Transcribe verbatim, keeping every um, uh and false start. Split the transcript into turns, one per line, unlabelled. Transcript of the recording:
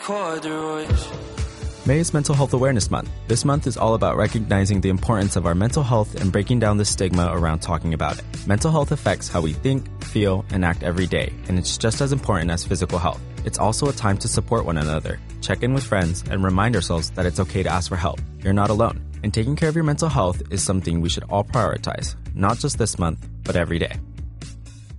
corduroys.
May is Mental Health Awareness Month. This month is all about recognizing the importance of our mental health and breaking down the stigma around talking about it. Mental health affects how we think, feel, and act every day, and it's just as important as physical health. It's also a time to support one another, check in with friends, and remind ourselves that it's okay to ask for help. You're not alone. And taking care of your mental health is something we should all prioritize, not just this month, but every day.